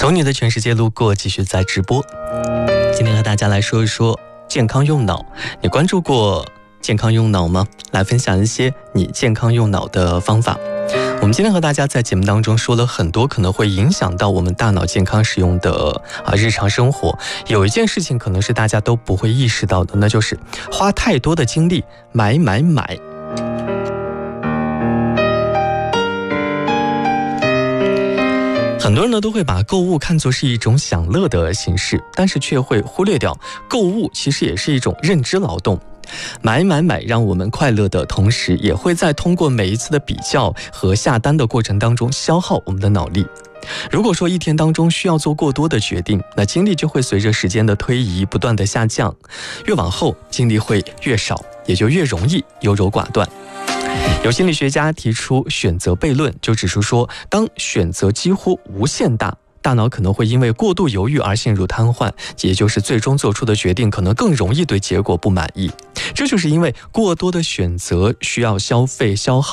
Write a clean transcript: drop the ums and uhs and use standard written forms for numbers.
从你的全世界路过，继续在直播。今天和大家来说一说健康用脑。你关注过健康用脑吗？来分享一些你健康用脑的方法。我们今天和大家在节目当中说了很多可能会影响到我们大脑健康使用的日常生活。有一件事情可能是大家都不会意识到的，那就是花太多的精力买。很多人呢都会把购物看作是一种享乐的形式，但是却会忽略掉购物其实也是一种认知劳动。买让我们快乐的同时，也会在通过每一次的比较和下单的过程当中消耗我们的脑力。如果说一天当中需要做过多的决定，那精力就会随着时间的推移不断的下降，越往后精力会越少，也就越容易优柔寡断。有心理学家提出选择悖论，就指出说，当选择几乎无限大，大脑可能会因为过度犹豫而陷入瘫痪，也就是最终做出的决定可能更容易对结果不满意。这就是因为过多的选择需要消费消耗